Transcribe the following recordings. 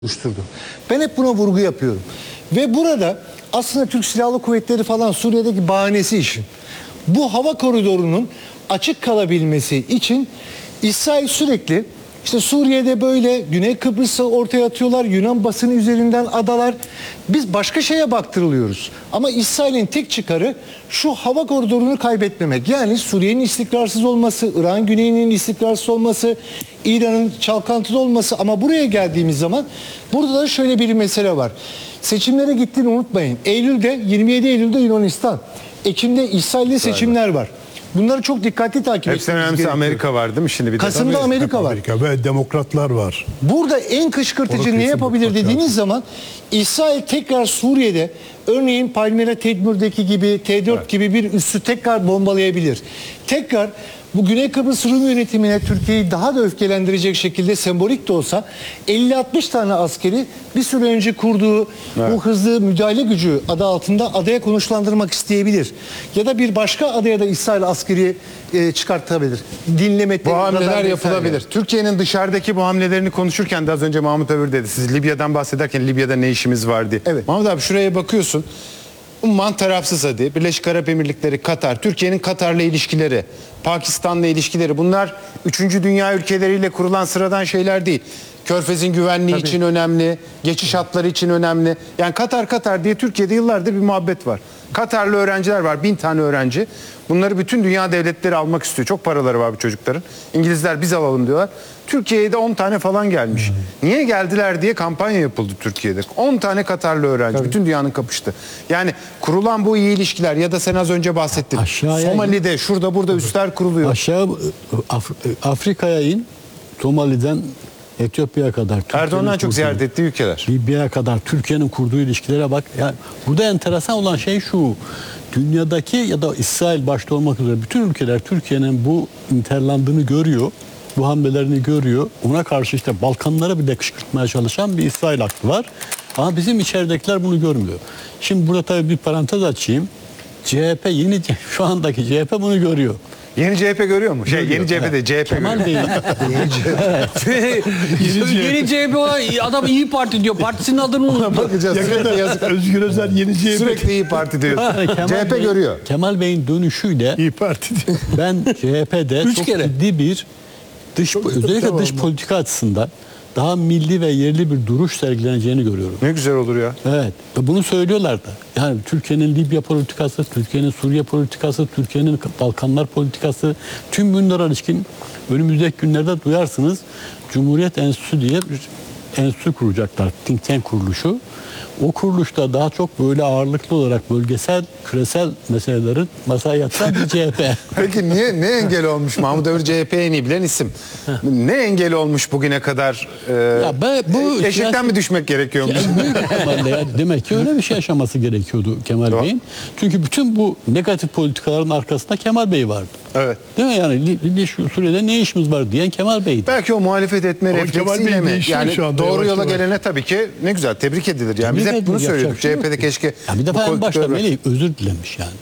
oluşturdu. Ben hep buna vurgu yapıyorum. Ve burada aslında Türk Silahlı Kuvvetleri falan Suriye'deki bahanesi işin. Bu hava koridorunun açık kalabilmesi için İsrail sürekli işte Suriye'de böyle Güney Kıbrıs'ı ortaya atıyorlar. Yunan basını üzerinden adalar. Biz başka şeye baktırılıyoruz. Ama İsrail'in tek çıkarı şu hava koridorunu kaybetmemek. Yani Suriye'nin istikrarsız olması, İran güneyinin istikrarsız olması, İran'ın çalkantılı olması. Ama buraya geldiğimiz zaman burada da şöyle bir mesele var. Seçimlere gittiğini unutmayın. 27 Eylül'de Yunanistan. Ekim'de İsrail'de seçimler var. Bunları çok dikkatli takip etmemiz gerekiyor. Hepsinden önemlisi Amerika var değil mi şimdi? Bir Kasım'da Amerika var. Amerika ve demokratlar var. Burada en kışkırtıcı ne yapabilir dediğiniz zaman İsrail tekrar Suriye'de örneğin Palmyra Tedmür'deki gibi T4 gibi bir üssü tekrar bombalayabilir. Tekrar bu Güney Kıbrıs Rum yönetimine Türkiye'yi daha da öfkelendirecek şekilde sembolik de olsa 50-60 tane askeri bir süre önce kurduğu bu hızlı müdahale gücü adı altında adaya konuşlandırmak isteyebilir. Ya da bir başka adaya da İsrail askeri çıkartabilir. Dinleme, bu hamleler yapılabilir. Türkiye'nin dışarıdaki bu hamlelerini konuşurken de az önce Mahmut Övür dedi. Siz Libya'dan bahsederken Libya'da ne işimiz var diye. Evet. Mahmut abi şuraya bakıyorsun. Umman tarafsız hadi. Birleşik Arap Emirlikleri, Katar, Türkiye'nin Katar'la ilişkileri, Pakistan'la ilişkileri bunlar 3. dünya ülkeleriyle kurulan sıradan şeyler değil. Körfez'in güvenliği için önemli, geçiş hatları için önemli. Yani Katar diye Türkiye'de yıllardır bir muhabbet var. Katarlı öğrenciler var, 1000 tane öğrenci. Bunları bütün dünya devletleri almak istiyor. Çok paraları var bu çocukların. İngilizler biz alalım diyorlar. Türkiye'ye de 10 tane falan gelmiş. Niye geldiler diye kampanya yapıldı Türkiye'de. 10 tane Katarlı öğrenci. Bütün dünyanın kapıştı. Yani kurulan bu iyi ilişkiler ya da sen az önce bahsettin. Somali'de şurada burada üsler kuruluyor. Aşağı Afrika'ya in. Somali'den Etiyopya'ya kadar. Erdoğan'dan çok ziyaret ettiği ülkeler. Libya'ya kadar Türkiye'nin kurduğu ilişkilere bak. Yani burada enteresan olan şey şu. Dünyadaki ya da İsrail başta olmak üzere bütün ülkeler Türkiye'nin bu interlandığını görüyor. Bu hamlelerini görüyor. Ona karşı işte Balkanlara bile kışkırtmaya çalışan bir İsrail aklı var. Ama bizim içeridekiler bunu görmüyor. Şimdi burada tabii bir parantez açayım. Şu andaki CHP bunu görüyor. Yeni CHP görüyor mu? Yeni CHP de CHP Kemal Bey. Yeni CHP olan adam İyi Parti diyor. Partisinin adını unuttu. Bakacağız. Özgür Özel yeni CHP. Sürekli İyi Parti diyor. CHP görüyor. Kemal Bey'in dönüşüyle İyi Parti diyor. Ben CHP'de çok kere. ciddi bir özellikle dış politika açısından daha milli ve yerli bir duruş sergileneceğini görüyorum. Ne güzel olur ya. Evet. Bunu söylüyorlar da. Yani Türkiye'nin Libya politikası, Türkiye'nin Suriye politikası, Türkiye'nin Balkanlar politikası, tüm bunlara ilişkin önümüzdeki günlerde duyarsınız. Cumhuriyet Enstitüsü diye bir enstitü kuracaklar. Think Tank kuruluşu. O kuruluşta daha çok böyle ağırlıklı olarak bölgesel, küresel meselelerin masaya yatıran bir CHP. Peki ne engel olmuş? Mahmut Övür CHP'yi en iyi bilen isim. Ne engel olmuş bugüne kadar? Eşikten mi düşmek gerekiyormuş? Demek ki öyle bir şey yaşaması gerekiyordu Kemal Bey'in. Çünkü bütün bu negatif politikaların arkasında Kemal Bey vardı. Evet. Değil mi yani Suriye'de ne işimiz var diyen Kemal Bey'di. Belki o muhalefet etme refleksiyle mi? Yani doğru yola gelene tabii ki ne güzel tebrik edilir. Yani biz hep bunu söylüyorduk. CHP'de keşke bir defa en başta Melih özür dilemiş yani.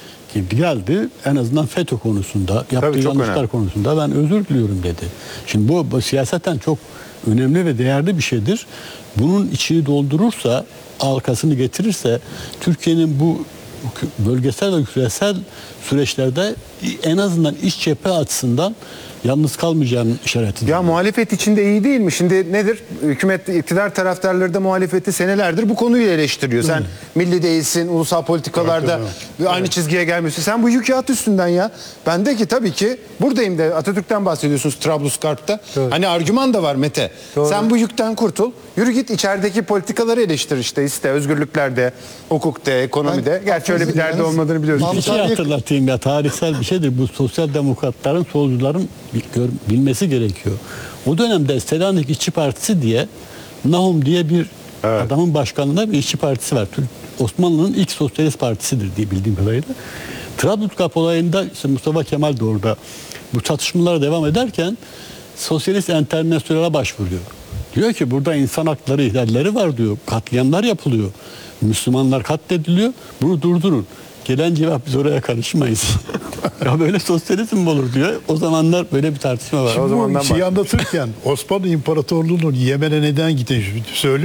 Geldi en azından FETÖ konusunda yaptığı yanlışlar konusunda ben özür diliyorum dedi. Şimdi bu siyaseten çok önemli ve değerli bir şeydir. Bunun içini doldurursa, arkasını getirirse Türkiye'nin bu bölgesel ve küresel süreçlerde en azından iç cephe açısından yalnız kalmayacağının işareti. Ya muhalefet içinde iyi değil mi? Şimdi nedir? Hükümet, iktidar taraftarları da muhalefeti senelerdir bu konuyu eleştiriyor. Sen milli değilsin, ulusal politikalarda aynı çizgiye gelmiyorsun. Sen bu yükü at üstünden ya. Ben de ki tabii ki buradayım de Atatürk'ten bahsediyorsunuz Trablusgarp'ta. Hani argüman da var Mete. Sen bu yükten kurtul. Yürü git içerideki politikaları eleştir işte özgürlüklerde, hukukta, ekonomide. Gerçi öyle bir derdi olmadığını biliyoruz. Bir şey hatırlatayım ya tarihsel bir şeydir. Bu sosyal demokratların, solcuların bilmesi gerekiyor. O dönemde Selanik İşçi Partisi diye Nahum diye bir adamın başkanlığında bir işçi partisi var. Osmanlı'nın ilk sosyalist partisidir diye bildiğim kadarıyla. Trablusgarp olayında işte Mustafa Kemal de orada bu çatışmalara devam ederken Sosyalist Enternasyonel'e başvuruyor. Diyor ki burada insan hakları ihlalleri var diyor. Katliamlar yapılıyor. Müslümanlar katlediliyor. Bunu durdurun. Gelen cevap biz oraya karışmayız. Ya böyle sosyalizm mi olur diyor. O zamanlar böyle bir tartışma var. O zamandan Bu şeyi anlatırken Osmanlı İmparatorluğu'nun Yemen'e neden gittiğini söylüyor.